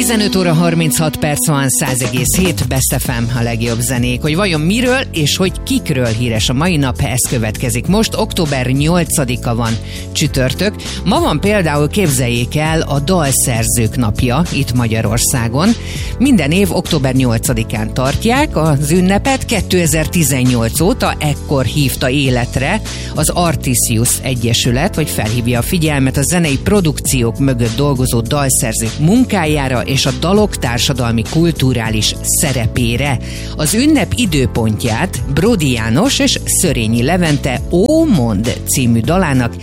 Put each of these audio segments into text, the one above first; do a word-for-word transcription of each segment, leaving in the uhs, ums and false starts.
tizenöt óra harminchat perc van, száz egész hét Best ef em, a legjobb zenék. Hogy vajon miről és hogy kikről híres a mai nap, ez következik. Most október nyolcadika van, csütörtök. Ma van például, képzeljék el, a dalszerzők napja itt Magyarországon. Minden év október nyolcadikán tartják az ünnepet. kétezer-tizennyolc óta ekkor hívta életre az Artisius Egyesület, hogy felhívja a figyelmet a zenei produkciók mögött dolgozó dalszerzők munkájára és a dalok társadalmi kulturális szerepére. Az ünnep időpontját Bródi János és Szörényi Levente Ó Mond című dalának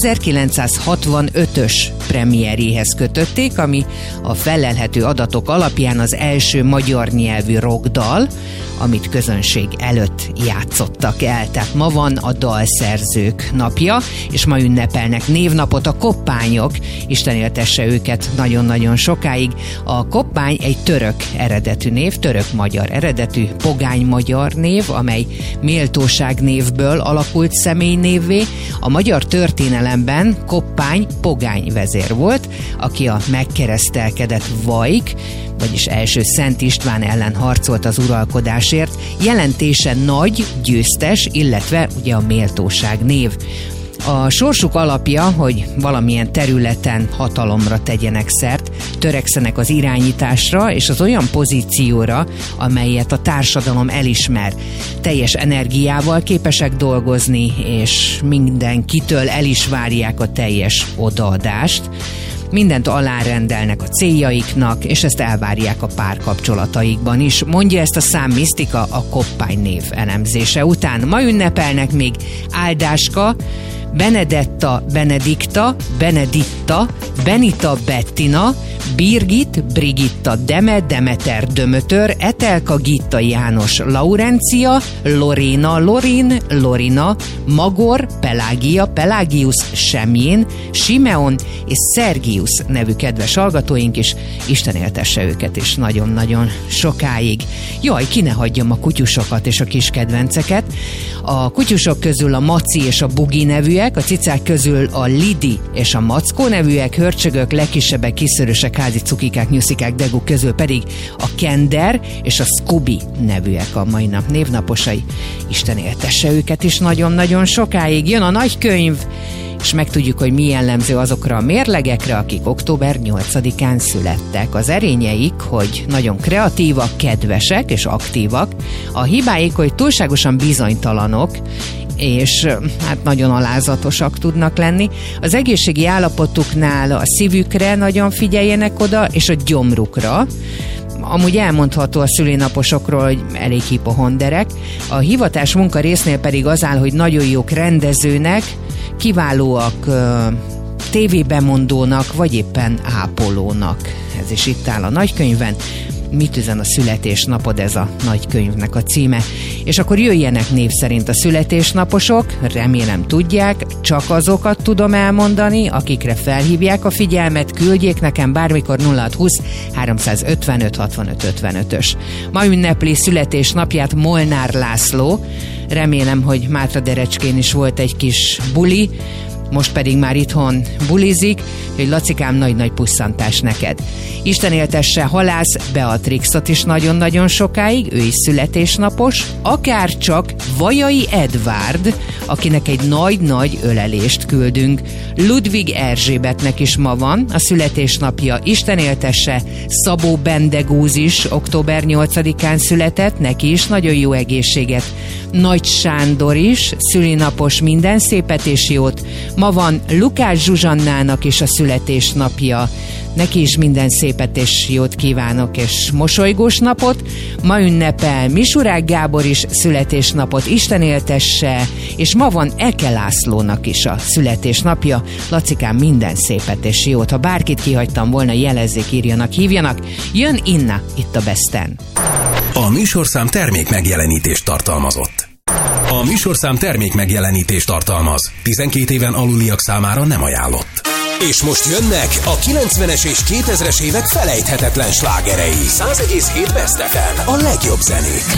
ezerkilencszázhatvanötös premierjéhez kötötték, ami a felelhető adatok alapján az első magyar nyelvű rockdal, amit közönség előtt játszottak el. Tehát ma van a dalszerzők napja, és ma ünnepelnek névnapot a koppányok. Isten éltesse őket nagyon-nagyon sokáig. A koppány egy török eredetű név, török-magyar eredetű, pogány-magyar név, amely méltóság névből alakult személynévvé. A magyar történelemben koppány pogány vezér volt, aki a megkeresztelkedett Vajk, vagyis első Szent István ellen harcolt az uralkodásért. Jelentése nagy, győztes, illetve ugye a méltóság név. A sorsuk alapja, hogy valamilyen területen hatalomra tegyenek szert, törekszenek az irányításra és az olyan pozícióra, amelyet a társadalom elismer. Teljes energiával képesek dolgozni, és mindenkitől el is várják a teljes odaadást. Mindent alárendelnek a céljaiknak, és ezt elvárják a párkapcsolataikban is. Mondja ezt a számmisztika a koppány név elemzése után. Ma ünnepelnek még Áldáska, Benedetta, Benedikta, Beneditta, Benita, Bettina, Birgit, Brigitta, Deme, Demeter, Dömötör, Etelka, Gitta, János, Laurencia, Loréna, Lorin, Lorina, Magor, Pelágia, Pelágius, Semjén, Simeon és Szergius nevű kedves hallgatóink is. Isten éltesse őket is nagyon-nagyon sokáig. Jaj, ki ne hagyjam a kutyusokat és a kis kedvenceket. A kutyusok közül a Maci és a Bugi nevűek, a cicák közül a Lidi és a Mackó nevűek, hörcsögök, legkisebbek, kiszörösek, házi cukikák, nyuszikák, deguk közül pedig a Kender és a Scooby nevűek a mai nap névnaposai. Isten éltesse őket is nagyon-nagyon sokáig. Jön a nagykönyv, és megtudjuk, hogy mi jellemző azokra a mérlegekre, akik október nyolcadikán születtek. Az erényeik, hogy nagyon kreatívak, kedvesek és aktívak. A hibáik, hogy túlságosan bizonytalanok, és hát nagyon alázatosak tudnak lenni. Az egészségi állapotuknál a szívükre nagyon figyeljenek oda, és a gyomrukra. Amúgy elmondható a szülinaposokról, hogy elég hipohonderek. A hivatás munka résznél pedig az áll, hogy nagyon jók rendezőnek, kiválóak tévébemondónak, vagy éppen ápolónak. Ez is itt áll a nagykönyvben. Mit üzen a születésnapod, ez a nagykönyvnek a címe. És akkor jöjjenek név szerint a születésnaposok, remélem tudják, csak azokat tudom elmondani, akikre felhívják a figyelmet, küldjék nekem bármikor nulla hat húsz háromszázötvenöt hatvanöt ötvenötös. Ma ünnepli születésnapját Molnár László, remélem, hogy Mátraderecskén is volt egy kis buli, most pedig már itthon bulizik, hogy Lacikám, nagy-nagy pusszantás neked. Isten éltesse Halász Beatrixot is nagyon-nagyon sokáig, ő is születésnapos, akár csak Vajai Edvárd, akinek egy nagy-nagy ölelést küldünk. Ludvig Erzsébetnek is ma van a születésnapja, Isten éltesse. Szabó Bendegúz is október nyolcadikán született, neki is nagyon jó egészséget. Nagy Sándor is szülinapos, minden szépet és jót. Ma van Lukács Zsuzsannának is a születésnapja. Neki is minden szépet és jót kívánok, és mosolygós napot. Ma ünnepel Misurák Gábor is születésnapot, Isten éltesse, és ma van Eke Lászlónak is a születésnapja. Lacikám, minden szépet és jót. Ha bárkit kihagytam volna, jelezzék, írjanak, hívjanak. Jön Inna itt a Besten. A műsorszám termék megjelenítést tartalmazott. A műsorszám termék megjelenítést tartalmaz. tizenkét éven aluliak számára nem ajánlott. És most jönnek a kilencvenes és kétezres évek felejthetetlen slágerei. száz egész hét Best ef em, a legjobb zenék.